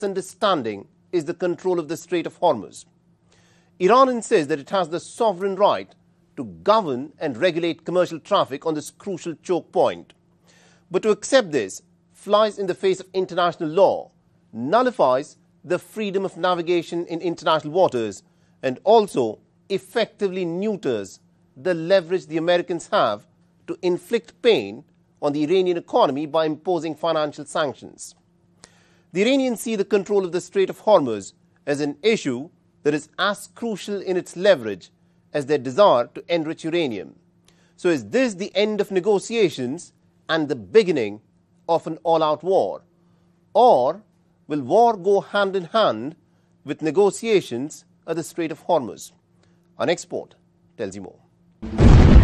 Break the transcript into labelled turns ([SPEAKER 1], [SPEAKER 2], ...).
[SPEAKER 1] understanding is the control of the Strait of Hormuz. Iran insists that it has the sovereign right to govern and regulate commercial traffic on this crucial choke point. But to accept this flies in the face of international law, nullifies the freedom of navigation in international waters, and also effectively neuters the leverage the Americans have to inflict pain on the Iranian economy by imposing financial sanctions. The Iranians see the control of the Strait of Hormuz as an issue that is as crucial in its leverage as their desire to enrich uranium. So is this the end of negotiations and the beginning of an all-out war? Or will war go hand in hand with negotiations at the Strait of Hormuz? Our next report tells you more.